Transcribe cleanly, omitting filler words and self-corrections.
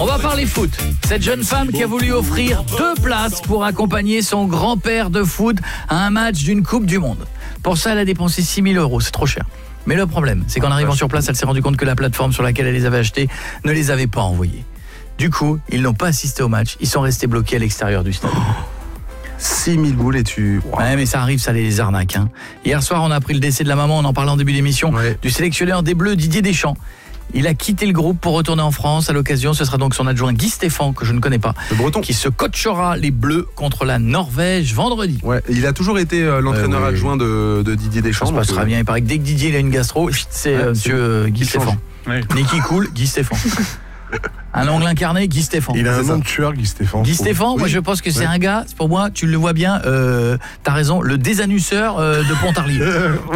On va parler foot. Cette jeune femme qui a voulu offrir 2 places pour accompagner son grand-père de foot à un match d'une Coupe du Monde. Pour ça, elle a dépensé 6 000 €, c'est trop cher. Mais le problème, c'est qu'en arrivant sur place, elle s'est rendue compte que la plateforme sur laquelle elle les avait achetés ne les avait pas envoyés. Du coup, ils n'ont pas assisté au match, ils sont restés bloqués à l'extérieur du stade. 6 000 boules et tu... Wow. Ouais, mais ça arrive, ça les arnaques. Hier soir, on a appris le décès de la maman, on en parlait en début d'émission, du sélectionneur des Bleus, Didier Deschamps. Il a quitté le groupe pour retourner en France. À l'occasion, ce sera donc son adjoint Guy Stéphane, que je ne connais pas, le breton, qui se coachera les Bleus contre la Norvège vendredi. Ouais, il a toujours été l'entraîneur adjoint de Didier Deschamps. Ça se passera bien. Il paraît que dès que Didier il a une gastro, c'est monsieur Guy Stéphane. Nez qui coule, Guy Stéphane. Un ongle incarné, Guy Stéphane. Il a un nom de tueur, Guy Stéphane. Guy Stéphane, moi je pense que c'est un gars, pour moi, tu le vois bien, t'as raison, le désannusseur de Pontarlier.